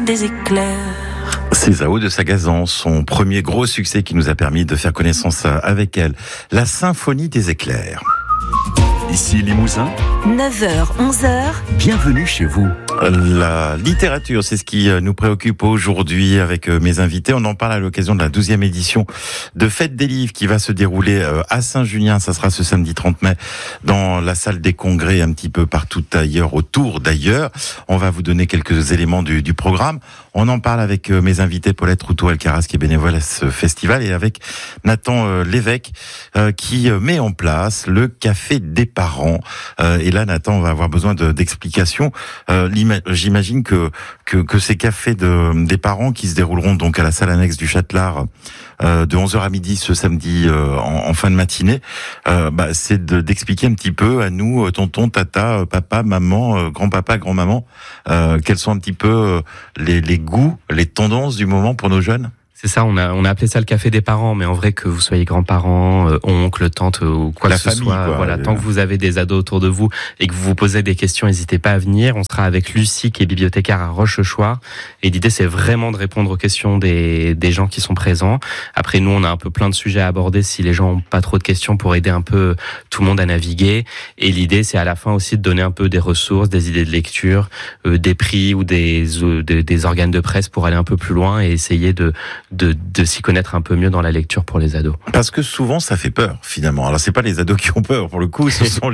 des éclairs. Césao de Sagazan, son premier gros succès qui nous a permis de faire connaissance avec elle, la symphonie des éclairs. Ici Limousin, 9h, 11h. bienvenue chez vous. La littérature, c'est ce qui nous préoccupe aujourd'hui avec mes invités. On en parle à l'occasion de la 12e édition de Fête des Livres qui va se dérouler à Saint-Junien. Ça sera ce samedi 30 mai dans la salle des congrès, un petit peu partout ailleurs, autour d'ailleurs. On va vous donner quelques éléments du programme. On en parle avec mes invités, Paulette Routot-Alcaraz qui est bénévole à ce festival, et avec Nathan Lévesque qui met en place le Café des Parents. Et là, Nathan, on va avoir besoin d'explications. J'imagine que ces cafés des parents qui se dérouleront donc à la salle annexe du Châtelard de 11h à midi ce samedi en fin de matinée, c'est d'expliquer un petit peu à nous, tonton, tata, papa, maman, grand-papa, grand-maman, quels sont un petit peu les goûts, les tendances du moment pour nos jeunes. C'est ça, on a appelé ça le café des parents, mais en vrai, que vous soyez grands-parents, oncles, tantes ou quoi que ce soit, voilà, tant que vous avez des ados autour de vous et que vous vous posez des questions, n'hésitez pas à venir. On sera avec Lucie qui est bibliothécaire à Rochechouart, et l'idée c'est vraiment de répondre aux questions des gens qui sont présents. Après, nous on a un peu plein de sujets à aborder si les gens ont pas trop de questions, pour aider un peu tout le monde à naviguer. Et l'idée c'est à la fin aussi de donner un peu des ressources, des idées de lecture, des prix ou des organes de presse pour aller un peu plus loin et essayer de s'y connaître un peu mieux dans la lecture pour les ados. Parce que souvent ça fait peur finalement. Alors c'est pas les ados qui ont peur pour le coup, ce sont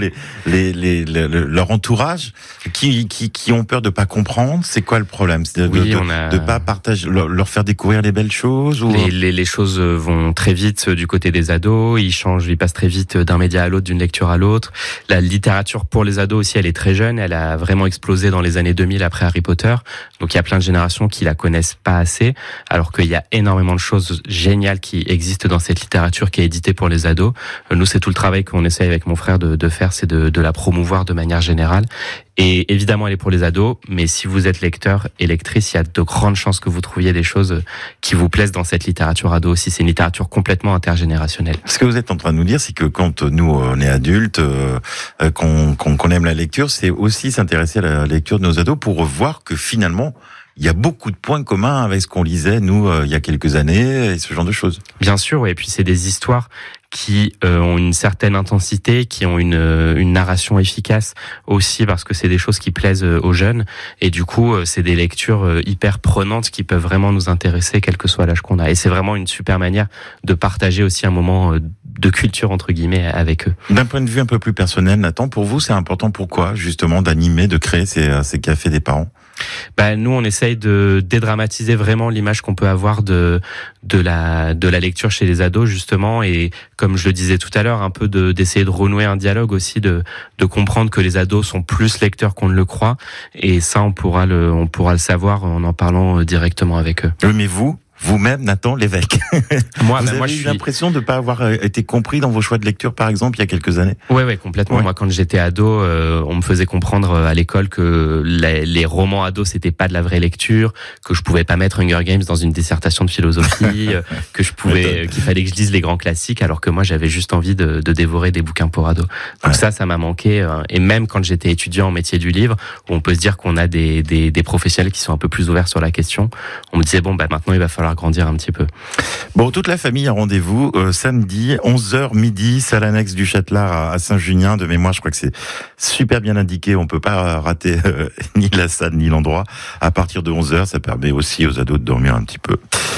leur entourage qui ont peur de pas comprendre. C'est quoi le problème? C'est de pas partager, leur faire découvrir les belles choses ou... Les choses vont très vite du côté des ados, ils passent très vite d'un média à l'autre, d'une lecture à l'autre. La littérature pour les ados aussi, elle est très jeune, elle a vraiment explosé dans les années 2000 après Harry Potter. Donc il y a plein de générations qui la connaissent pas assez, alors qu'il y a énormément de choses géniales qui existent dans cette littérature qui est éditée pour les ados. Nous, c'est tout le travail qu'on essaye avec mon frère de faire, c'est de la promouvoir de manière générale. Et évidemment, elle est pour les ados, mais si vous êtes lecteur et lectrice, il y a de grandes chances que vous trouviez des choses qui vous plaisent dans cette littérature ado aussi. C'est une littérature complètement intergénérationnelle. Ce que vous êtes en train de nous dire, c'est que quand nous, on est adultes, qu'on aime la lecture, c'est aussi s'intéresser à la lecture de nos ados pour voir que finalement, il y a beaucoup de points communs avec ce qu'on lisait, nous, il y a quelques années, et ce genre de choses. Bien sûr, oui. Et puis c'est des histoires qui ont une certaine intensité, qui ont une narration efficace aussi, parce que c'est des choses qui plaisent aux jeunes. Et du coup, c'est des lectures hyper prenantes qui peuvent vraiment nous intéresser, quel que soit l'âge qu'on a. Et c'est vraiment une super manière de partager aussi un moment de culture, entre guillemets, avec eux. D'un point de vue un peu plus personnel, Nathan, pour vous, c'est important pourquoi, justement, d'animer, de créer ces cafés des parents? Nous, on essaye de dédramatiser vraiment l'image qu'on peut avoir de la lecture chez les ados, justement, et comme je le disais tout à l'heure, un peu d'essayer de renouer un dialogue aussi, de comprendre que les ados sont plus lecteurs qu'on ne le croit, et ça, on pourra le savoir en parlant directement avec eux. Oui, mais vous-même, Nathan Lévesque. Vous avez eu l'impression de ne pas avoir été compris dans vos choix de lecture, par exemple, il y a quelques années? Ouais, complètement. Ouais. Moi, quand j'étais ado, on me faisait comprendre à l'école que les romans ados, c'était pas de la vraie lecture, que je pouvais pas mettre Hunger Games dans une dissertation de philosophie, qu'il fallait que je lise les grands classiques, alors que moi, j'avais juste envie de dévorer des bouquins pour ados. Donc ça m'a manqué. Et même quand j'étais étudiant en métier du livre, où on peut se dire qu'on a des professionnels qui sont un peu plus ouverts sur la question, on me disait, maintenant, il va falloir grandir un petit peu. Bon, toute la famille a rendez-vous samedi, 11h midi, salle annexe du Châtelard à Saint-Junien. De mémoire, je crois que c'est super bien indiqué. On peut pas rater ni la salle ni l'endroit. À partir de 11h, ça permet aussi aux ados de dormir un petit peu.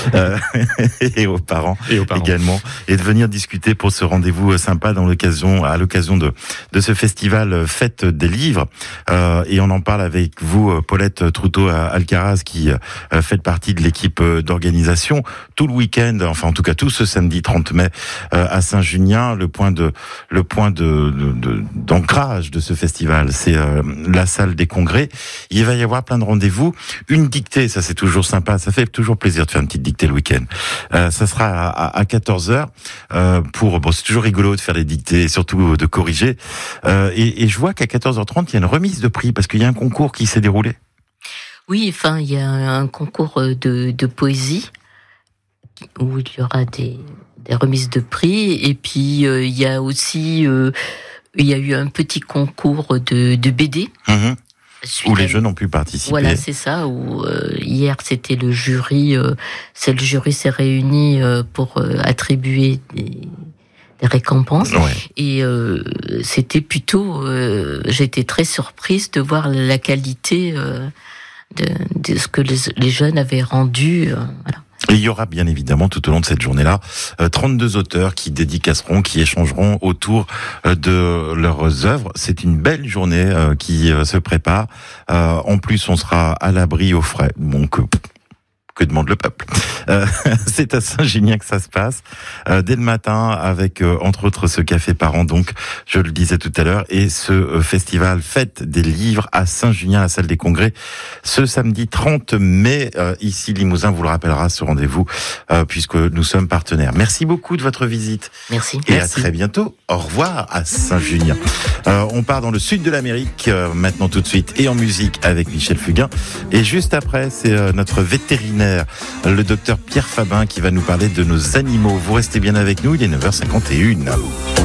Et aux parents également. Et de venir discuter pour ce rendez-vous sympa à l'occasion de ce festival Fête des Livres. Et on en parle avec vous, Paulette Routot-Alcaraz, qui fait partie de l'équipe d'organisation tout le week-end, enfin en tout cas tout ce samedi 30 mai à Saint-Junien. Le point d'ancrage de ce festival, c'est la salle des congrès. Il va y avoir plein de rendez-vous. Une dictée, ça c'est toujours sympa, ça fait toujours plaisir de faire une petite dictée le week-end. Ça sera à 14h c'est toujours rigolo de faire des dictées et surtout de corriger. Et je vois qu'à 14h30, il y a une remise de prix parce qu'il y a un concours qui s'est déroulé. Oui, il y a un concours de poésie où il y aura des remises de prix, et puis il y a aussi il y a eu un petit concours de BD. où les jeunes ont pu participer. Voilà, c'est ça. Où hier c'était le jury. Le jury s'est réuni pour attribuer des récompenses. Ouais. Et c'était plutôt. J'étais très surprise de voir la qualité de ce que les jeunes avaient rendu. Voilà. Et il y aura bien évidemment tout au long de cette journée-là 32 auteurs qui dédicaceront, qui échangeront autour de leurs œuvres. C'est une belle journée qui se prépare. En plus, on sera à l'abri au frais. Donc, que demande le peuple? C'est à Saint-Junien que ça se passe dès le matin avec entre autres ce café parent, donc je le disais tout à l'heure, et ce festival Fête des livres à Saint-Junien, à la salle des congrès, ce samedi 30 mai. Ici Limousin vous le rappellera, ce rendez-vous, puisque nous sommes partenaires. Merci beaucoup de votre visite. Merci. Et Merci. à très bientôt. Au revoir à Saint-Junien. On part dans le sud de l'Amérique maintenant tout de suite, et en musique avec Michel Fugain. Et juste après, c'est notre vétérinaire, le docteur Pierre Fabin, qui va nous parler de nos animaux. Vous restez bien avec nous, il est 9h51.